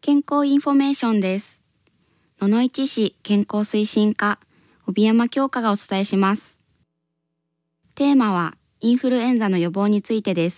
健康インフォメーションです。野々市市健康推進課、帯山京香がお伝えします。テーマはインフルエンザの予防についてです。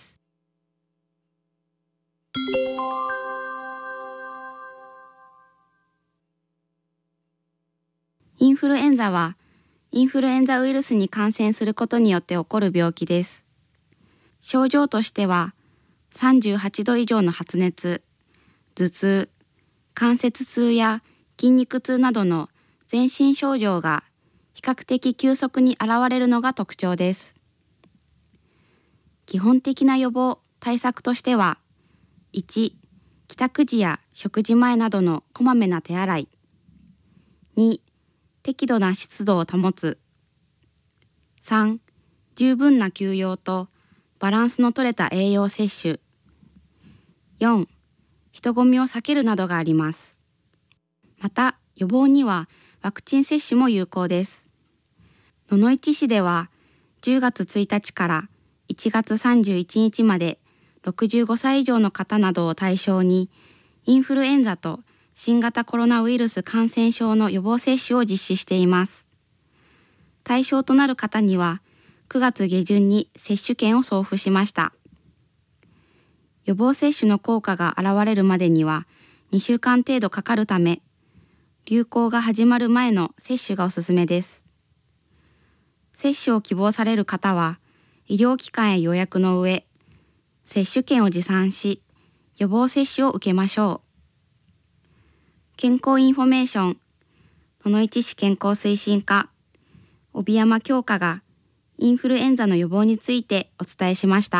インフルエンザは、インフルエンザウイルスに感染することによって起こる病気です。症状としては、38度以上の発熱、頭痛、関節痛や筋肉痛などの全身症状が比較的急速に現れるのが特徴です。基本的な予防対策としては、1、帰宅時や食事前などのこまめな手洗い。2、適度な湿度を保つ。3、十分な休養とバランスの取れた栄養摂取。4、人混みを避けるなどがあります。また、予防にはワクチン接種も有効です。野々市市では10月1日から1月31日まで65歳以上の方などを対象にインフルエンザと新型コロナウイルス感染症の予防接種を実施しています。対象となる方には9月下旬に接種券を送付しました。予防接種の効果が現れるまでには2週間程度かかるため、流行が始まる前の接種がおすすめです。接種を希望される方は、医療機関へ予約の上、接種券を持参し、予防接種を受けましょう。健康インフォメーション、野々市市健康推進課、帯山京香がインフルエンザの予防についてお伝えしました。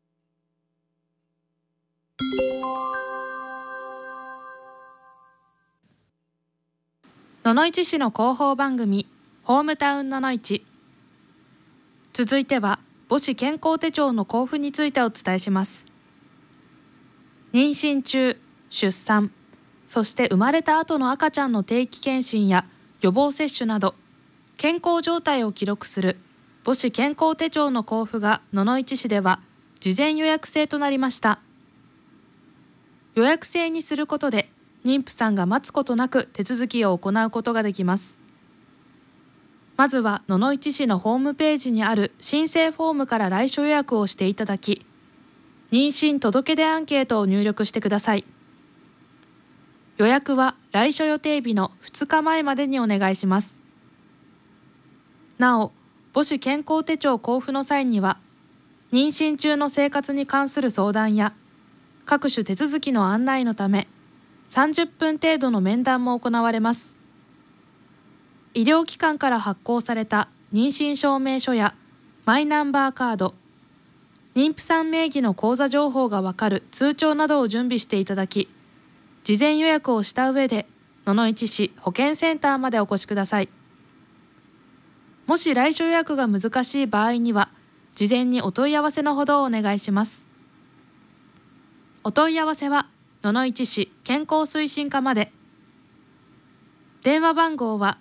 野々市市の広報番組ホームタウン野々市。続いては母子健康手帳の交付についてお伝えします。妊娠中、出産、そして生まれた後の赤ちゃんの定期検診や予防接種など健康状態を記録する母子健康手帳の交付が野々市市では事前予約制となりました。予約制にすることで妊婦さんが待つことなく手続きを行うことができます。まずは野々市市のホームページにある申請フォームから来所予約をしていただき、妊娠届出アンケートを入力してください。予約は来所予定日の2日前までにお願いします。なお、母子健康手帳交付の際には、妊娠中の生活に関する相談や各種手続きの案内のため、30分程度の面談も行われます。医療機関から発行された妊娠証明書やマイナンバーカード、妊婦さん名義の口座情報がわかる通帳などを準備していただき、事前予約をした上で野々市市保健センターまでお越しください。もし来所予約が難しい場合には、事前にお問い合わせのほどをお願いします。お問い合わせは野々市市健康推進課まで。電話番号は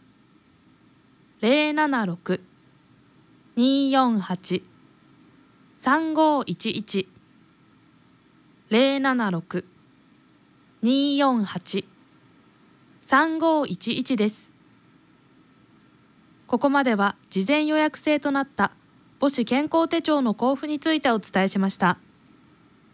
076-248-3511 076-248-3511 です。ここまでは事前予約制となった母子健康手帳の交付についてお伝えしました。